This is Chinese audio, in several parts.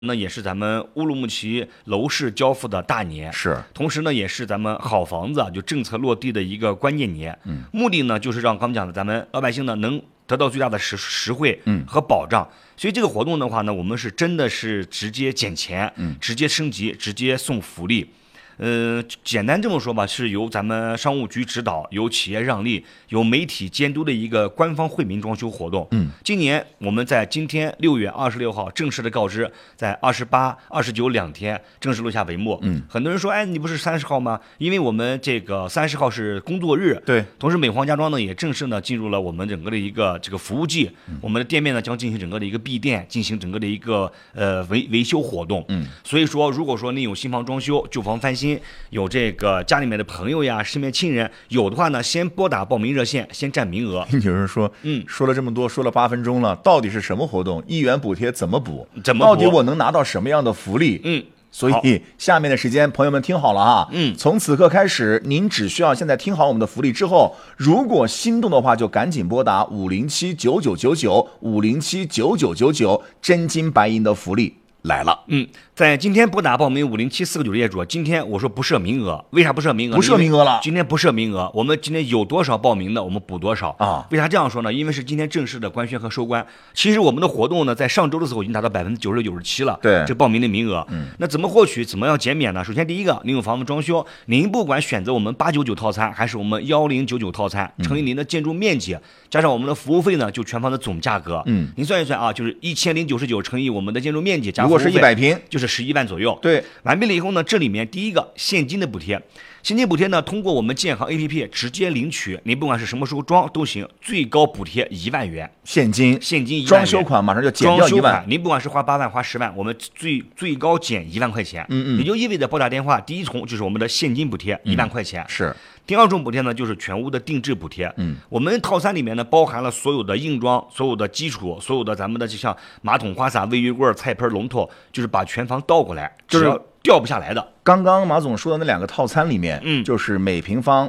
那也是咱们乌鲁木齐楼市交付的大年， 是， 同时呢，也是咱们好房子就政策落地的一个关键年。目的呢，就是让刚讲的咱们老百姓呢能得到最大的实惠和保障。所以这个活动的话呢，我们是真的是直接减钱，直接升级，直接送福利。简单这么说吧，是由咱们商务局指导，由企业让利，由媒体监督的一个官方惠民装修活动。今年我们在今天6月26号正式的告知，在28、29两天正式落下帷幕。很多人说，哎，你不是30号吗？因为我们这个30号是工作日， 对。 同时，美皇家装呢也正式呢进入了我们整个的一个这个服务季，我们的店面呢将进行整个的一个闭店，进行整个的一个维修活动。所以说，如果说你有新房装修、旧房翻新，有这个家里面的朋友呀、身边亲人有的话呢，先拨打报名热线，先占名额。 有人说，说了这么多，说了8分钟了，到底是什么活动？1元补贴怎么补？到底我能拿到什么样的福利？所以下面的时间，朋友们听好了哈。从此刻开始，您只需要现在听好我们的福利之后，如果心动的话，就赶紧拨打507-9999，507-9999，真金白银的福利来了。 在今天拨打报名507-499的业主，今天我说不设名额，为啥不设名额？ 不设名额了， 今天不设名额，我们今天有多少报名的，我们补多少啊？ 为啥这样说呢？因为是今天正式的官宣和收官。其实我们的活动呢，在上周的时候已经达到96%、97%了。 对， 这报名的名额。那怎么获取？怎么样减免呢？首先第一个，您有房子装修，您不管选择我们899套餐，还是我们1099套餐，乘以您的建筑面积，加上我们的服务费呢，就全房的总价格。您算一算啊，就是1099乘以我们的建筑面积加服务费， 如果是100平， 就是11万左右。 对， 完毕了以后呢，这里面第一个现金的补贴，现金补贴呢，通过我们建行 APP 直接领取，您不管是什么时候装都行，最高补贴1万元， 现金 1万元， 装修款马上就减掉1万， 您不管是花8万花10万，我们最高减1万块钱，也就意味着拨打电话第一重就是我们的现金补贴1万块钱， 是。 第二种补贴呢，就是全屋的定制补贴。我们套餐里面呢，包含了所有的硬装、所有的基础、所有的咱们的就像马桶、花洒、卫浴柜、菜盆、龙头，就是把全房倒过来，就是掉不下来的。 刚刚马总说的那2个套餐里面，就是每平方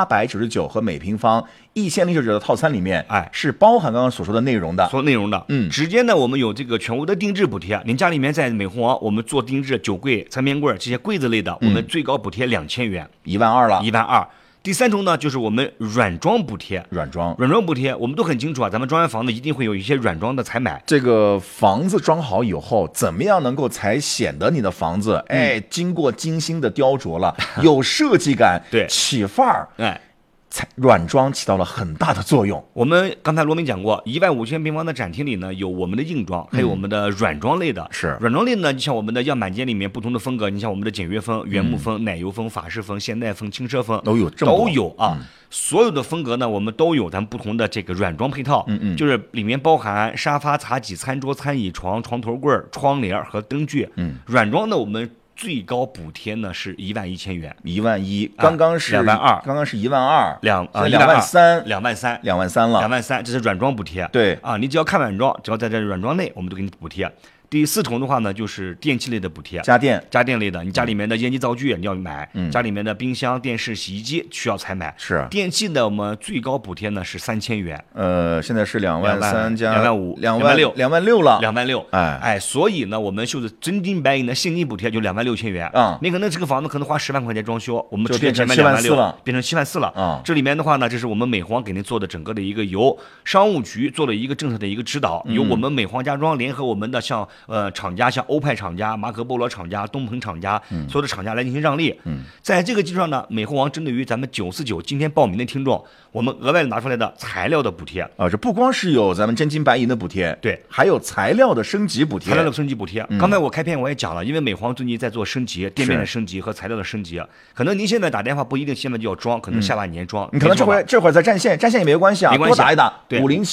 899和每平方1069的套餐里面，是包含刚刚所说的内容的。直接呢，我们有这个全屋的定制补贴。您家里面在美红王，我们做定制酒柜、餐边柜这些柜子类的，我们最高补贴2000元 ，1万2了 ，1万2。第三种呢，就是我们软装补贴。 软装补贴，我们都很清楚啊，咱们装完房子一定会有一些软装的采买。 这个房子装好以后，怎么样能够才显得你的房子，经过精心的雕琢了，有设计感， 对， 起范儿，软装起到了很大的作用。 我们刚才罗明讲过，15000平方的展厅里呢，有我们的硬装，还有我们的软装类的。 是软装类呢，你像我们的样板间里面不同的风格，你像我们的简约风、原木风、奶油风、法式风、现代风、轻奢风都有啊。所有的风格呢，我们都有咱们不同的这个软装配套，就是里面包含沙发、茶几、餐桌、餐椅、床头柜、窗帘和灯具。软装呢，我们最高补贴呢是11000元 ，1万1，刚刚是 2万2， 刚刚是1万2，2万 3，2万3了 ，2万3， 这是软装补贴。 对啊，你只要看软装，只要在这软装内，我们都给你补贴。第4重的话呢，就是电器类的补贴，家电类的，你家里面的烟机灶具你要买，家里面的冰箱、电视、洗衣机需要采买。 是电器的，我们最高补贴呢是3000元。 现在是2万3加 2万5， 2万6了 ，2万6。所以呢，我们就是真金白银的现金补贴就26000元。你可能这个房子可能花10万块钱装修，我们直接减免2万6了，变成7万4了。这里面的话呢，这是我们美皇给您做的整个的一个由商务局做了一个政策的一个指导，由我们美皇家装联合我们的像厂家，像欧派厂家、马可波罗厂家、东鹏厂家，所有的厂家来进行让利。在这个基础上呢，美猴王针对于咱们949今天报名的听众，我们额外拿出来的材料的补贴啊，这不光是有咱们真金白银的补贴， 对， 还有材料的升级补贴。 刚才我开篇我也讲了，因为美皇最近在做升级，店面的升级和材料的升级，可能您现在打电话不一定现在就要装，可能下半年装。 你可能这会儿在占线也没关系啊，多打一打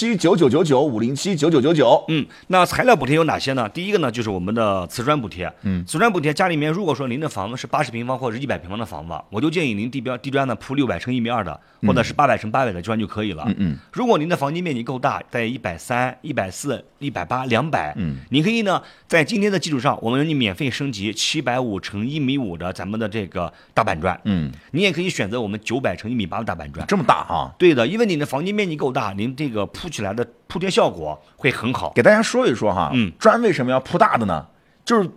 507-9999，507-9999。 那材料补贴有哪些呢？第一个呢，就是我们的瓷砖补贴。瓷砖补贴，家里面如果说您的房子是80平方或者100平方的房子，我就建议您地砖呢铺600乘1.2米的，或者是800乘800的砖就可以了。如果您的房间面积够大，在130、140、180、200，你可以呢在今天的基础上，我们让你免费升级750乘1.5米的咱们的这个大板砖。你也可以选择我们900乘1.8米的大板砖。 这么大啊？ 对的，因为你的房间面积够大，您这个铺起来的铺贴效果会很好。 给大家说一说哈，砖为什么要铺大的呢？ 就是